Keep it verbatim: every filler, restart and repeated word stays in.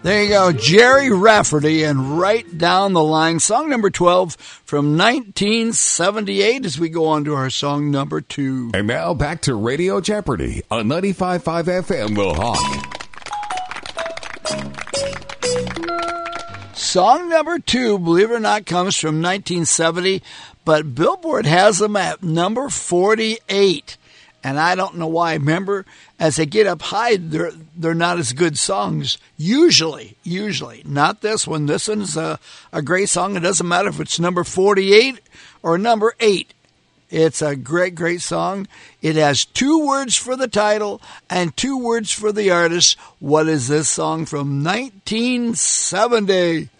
There you go, Jerry Rafferty and Right Down the Line, song number twelve from nineteen seventy-eight as we go on to our song number two. And now back to Radio Jeopardy on ninety-five point five F M Wilhock. Song number two, believe it or not, comes from nineteen seventy, but Billboard has them at number forty-eight. And I don't know why. Remember, as they get up high, they're they're not as good songs. Usually, usually. Not this one. This one's a, a great song. It doesn't matter if it's number forty-eight or number eight. It's a great, great song. It has two words for the title and two words for the artist. What is this song from nineteen seventy?